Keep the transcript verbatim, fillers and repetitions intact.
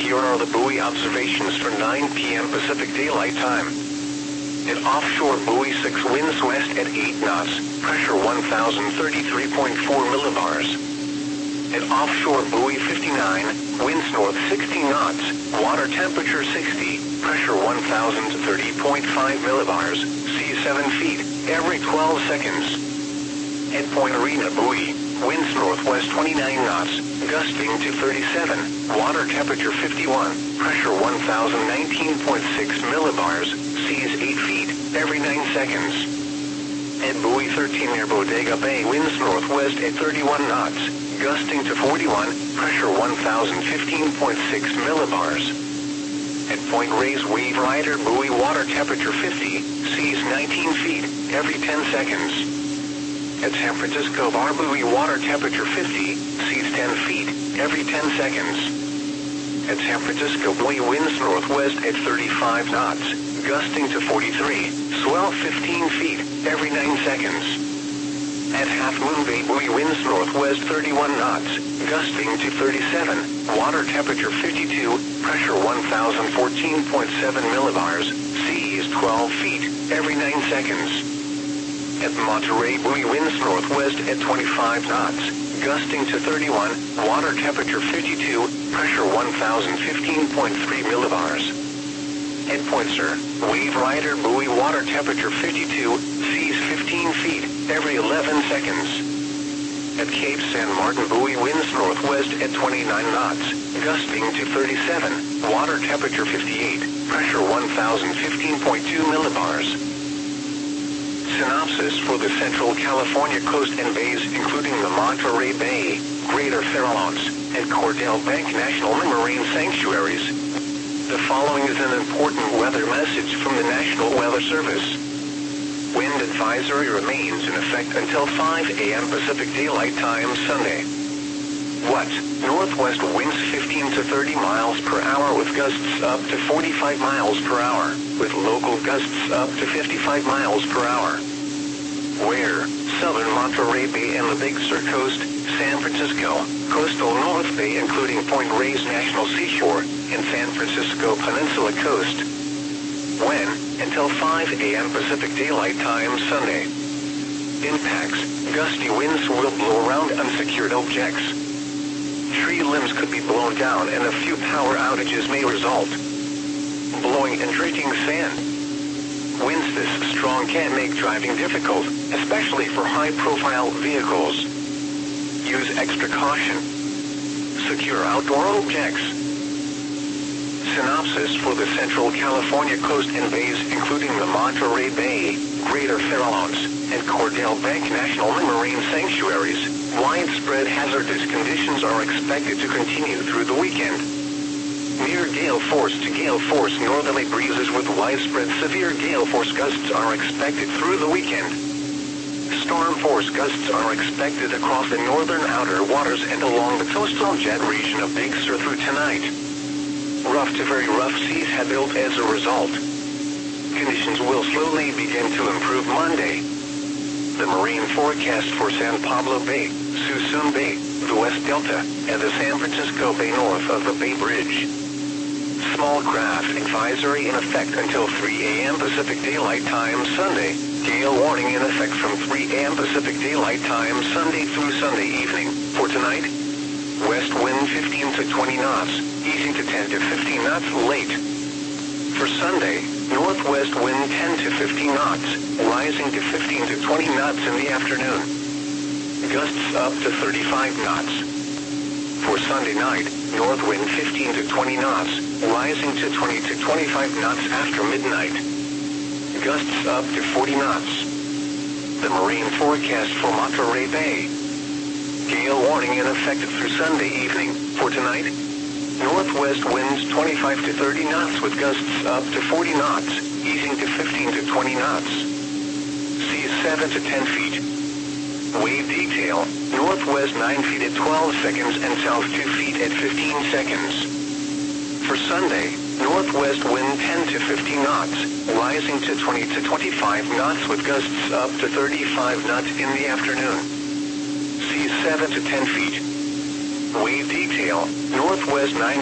Here are the buoy observations for nine p m Pacific Daylight Time. At offshore buoy six, winds west at eight knots, pressure one thousand thirty-three point four millibars. At offshore buoy fifty-nine, winds north sixty knots, water temperature sixty, pressure one thousand thirty point five millibars, sea seven feet, every twelve seconds. At Point Arena buoy, winds northwest twenty-nine knots, gusting to thirty-seven, water temperature fifty-one, pressure one thousand nineteen point six millibars, seas eight feet, every nine seconds. At buoy thirteen near Bodega Bay, winds northwest at thirty-one knots, gusting to forty-one, pressure one thousand fifteen point six millibars. At Point Reyes Wave Rider buoy, water temperature fifty, seas nineteen feet, every ten seconds. At San Francisco Bar buoy, water temperature fifty, seas ten feet, every ten seconds. At San Francisco buoy, winds northwest at thirty-five knots, gusting to forty-three, swell fifteen feet, every nine seconds. At Half Moon Bay buoy, winds northwest thirty-one knots, gusting to thirty-seven, water temperature fifty-two, pressure one thousand fourteen point seven millibars, seas twelve feet, every nine seconds. At Monterey buoy, winds northwest at twenty-five knots, gusting to thirty-one, water temperature fifty-two, pressure one thousand fifteen point three millibars. At Point Sur, Wave Rider buoy, water temperature fifty-two, seas fifteen feet, every eleven seconds. At Cape San Martin buoy, winds northwest at twenty-nine knots, gusting to thirty-seven, water temperature fifty-eight, pressure one thousand fifteen point two millibars. Synopsis for the Central California coast and bays, including the Monterey Bay, Greater Farallones, and Cordell Bank National Marine Sanctuaries. The following is an important weather message from the National Weather Service. Wind advisory remains in effect until five a m Pacific Daylight Time Sunday. What? Northwest winds fifteen to thirty miles per hour with gusts up to forty-five miles per hour, with local gusts up to fifty-five miles per hour. Where? Southern Monterey Bay and the Big Sur Coast, San Francisco, coastal North Bay including Point Reyes National Seashore, and San Francisco Peninsula Coast. When? Until five a m Pacific Daylight Time Sunday. Impacts. Gusty winds will blow around unsecured objects. Tree limbs could be blown down and a few power outages may result. Blowing and drifting sand. Winds this strong can make driving difficult, especially for high-profile vehicles. Use extra caution. Secure outdoor objects. Synopsis for the Central California coast and bays, including the Monterey Bay, Greater Farallones, and Cordell Bank National Marine Sanctuaries. Widespread hazardous conditions are expected to continue through the weekend. Near gale force to gale force northerly breezes with widespread severe gale force gusts are expected through the weekend. Storm force gusts are expected across the northern outer waters and along the coastal jet region of Big Sur through tonight. Rough to very rough seas have built as a result. Conditions will slowly begin to improve Monday. The marine forecast for San Pablo Bay, Suisun Bay, the West Delta, and the San Francisco Bay north of the Bay Bridge. Small craft advisory in effect until three a m Pacific Daylight Time Sunday. Gale warning in effect from three a m Pacific Daylight Time Sunday through Sunday evening. For tonight, west wind fifteen to twenty knots, easing to ten to fifteen knots late. For Sunday, northwest wind ten to fifteen knots, rising to fifteen to twenty knots in the afternoon. Gusts up to thirty-five knots. For Sunday night, north wind fifteen to twenty knots, rising to twenty to twenty-five knots after midnight. Gusts up to forty knots. The marine forecast for Monterey Bay. Gale warning in effect through Sunday evening. For tonight, northwest winds twenty-five to thirty knots with gusts up to forty knots, easing to fifteen to twenty knots. Seas seven to ten feet. Wave detail, northwest nine feet at twelve seconds and south two feet at fifteen seconds. For Sunday, northwest wind ten to fifteen knots, rising to twenty to twenty-five knots with gusts up to thirty-five knots in the afternoon. Seas seven to ten feet. Wave detail, northwest nine